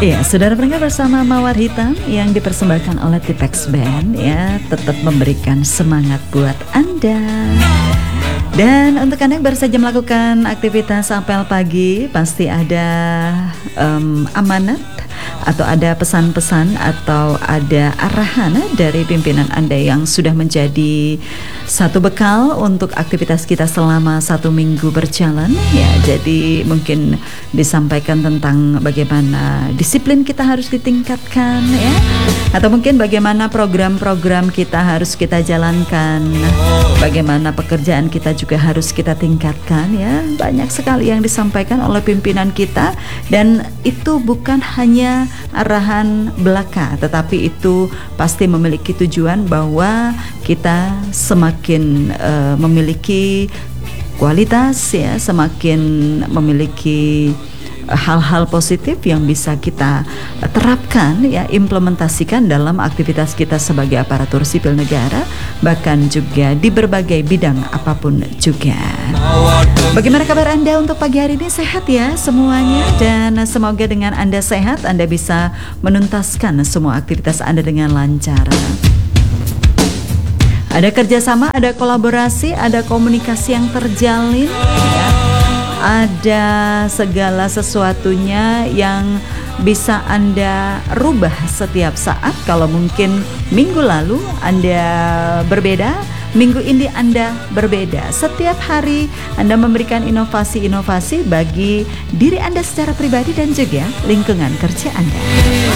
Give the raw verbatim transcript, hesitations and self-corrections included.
Iya, saudara pendengar, bersama Mawar Hitam yang dipersembahkan oleh Tipex Band ya, tetap memberikan semangat buat Anda. Dan untuk Anda yang baru saja melakukan aktivitas apel pagi, pasti ada um, amanat atau ada pesan-pesan atau ada arahan dari pimpinan Anda yang sudah menjadi satu bekal untuk aktivitas kita selama satu minggu berjalan ya. Jadi mungkin disampaikan tentang bagaimana disiplin kita harus ditingkatkan ya, atau mungkin bagaimana program-program kita harus kita jalankan, bagaimana pekerjaan kita juga harus kita tingkatkan ya. Banyak sekali yang disampaikan oleh pimpinan kita, dan itu bukan hanya arahan belaka, tetapi itu pasti memiliki tujuan bahwa kita semakin uh, memiliki kualitas ya, semakin memiliki hal-hal positif yang bisa kita terapkan ya, implementasikan dalam aktivitas kita sebagai aparatur sipil negara, bahkan juga di berbagai bidang apapun juga. Bagaimana kabar Anda untuk pagi hari ini? Sehat ya semuanya, dan semoga dengan Anda sehat, Anda bisa menuntaskan semua aktivitas Anda dengan lancar. Ada kerjasama, ada kolaborasi, ada komunikasi yang terjalin ya. Ada segala sesuatunya yang bisa Anda rubah setiap saat. Kalau mungkin minggu lalu Anda berbeda, minggu ini Anda berbeda. Setiap hari Anda memberikan inovasi-inovasi bagi diri Anda secara pribadi dan juga lingkungan kerja Anda.